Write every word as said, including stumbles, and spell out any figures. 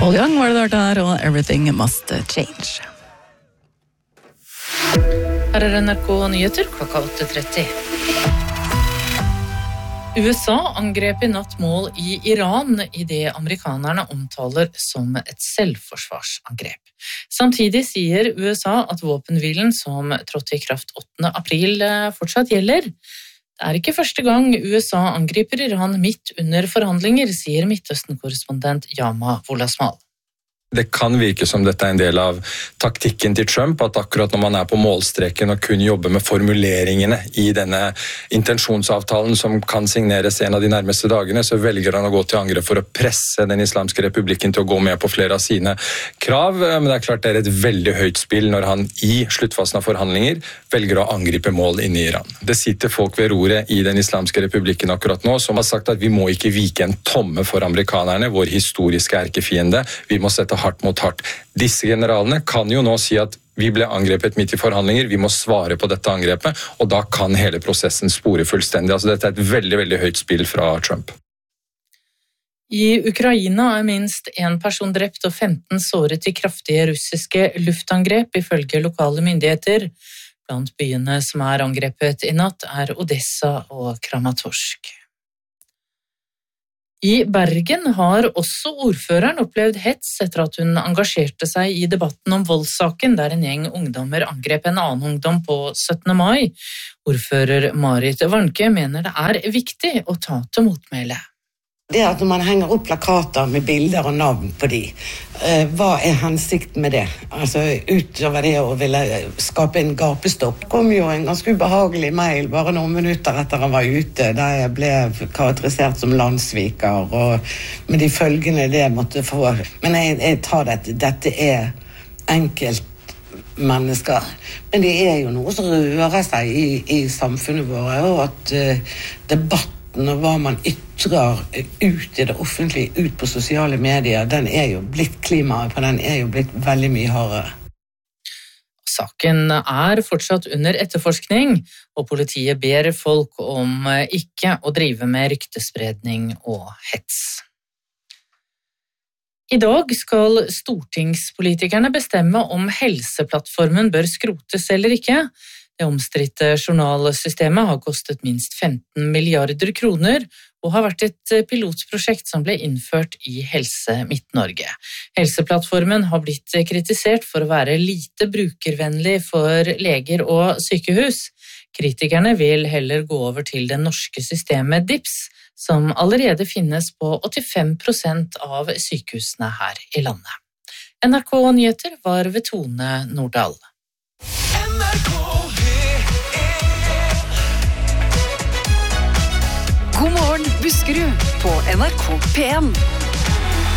Paul Young var det der der, og Everything Must Change. Her er N R K Nyheter klokka åtte tretti. U S A angrep i natt mål i Iran i det amerikanerne omtaler som et selvforsvarsangrep. Samtidig sier U S A at våpenhvilen som trådte i kraft åttende april fortsatt gjelder. Det er ikke første gang U S A angriper Iran midt under forhandlinger, sier Midtøsten-korrespondent Yama Wolasmal. Det kan virke som dette er en del av taktikken til Trump, at akkurat når man er på målstreken og kun jobber med formuleringene i denne intensjonsavtalen som kan signeres en av de nærmeste dagene, så velger han å gå til angrep for å presse den islamske republikken til å gå med på flere av sine krav. Men det er klart det er et veldig høyt spill når han i sluttfasen av forhandlinger velger å angripe mål inne i Iran. Det sitter folk ved roret i den islamske republikken akkurat nå som har sagt at vi må ikke vike en tomme for amerikanerne, vår historiske erkefiende. Vi må sette hardt mot hardt. Disse generalene kan jo nå si at vi ble angrepet midt i forhandlinger, vi må svare på dette angrepet, og da kan hele prosessen spore fullstendig. Altså dette er et veldig, veldig høyt spill fra Trump. I Ukraina er minst en person drept og femten såret i kraftige russiske luftangrep, ifølge lokale myndigheter. Blant byene som er angrepet i natt er Odessa og Kramatorsk. I Bergen har også ordføreren opplevd hets etter at hun engasjerte seg i debatten om voldssaken der en gjeng ungdommer angrep en annen ungdom på syttende mai. Ordfører Marit Warnke mener det er viktig å ta til motmæle. Det at når man henger opp plakater med bilder og navn på de, eh, hva er hensikten med det? Altså utover det å ville skape en gapestopp. Det kom jo en ganske ubehagelig mail bare noen minutter etter han var ute, der jeg ble karakterisert som landssviker, og med de følgene det måtte få. Men jeg, jeg tar det, dette er enkelt mennesker. Men det er jo noe som rører seg i, i samfunnet vårt, og at uh, debatten og hva man ytrer ut i det offentlige, ut på sosiale medier, den er jo blitt klimaet på den er jo blitt veldig mye hardere. Saken er fortsatt under etterforskning, og politiet ber folk om ikke å drive med ryktespredning og hets. I dag skal stortingspolitikerne bestemme om Helseplattformen bør skrotes eller ikke. Det omstridte journalsystemet har kostet minst femten milliarder kroner og har vært et pilotprosjekt som ble innført i Helse Midt-Norge. Helseplattformen har blitt kritisert for å være lite brukervennlig for leger og sykehus. Kritikerne vil heller gå over til det norske systemet D I P S, som allerede finnes på åttifem prosent av sykehusene her i landet. N R K Nyheter var ved Tone Nordahl. God morgen, Buskerud, på N R K P en.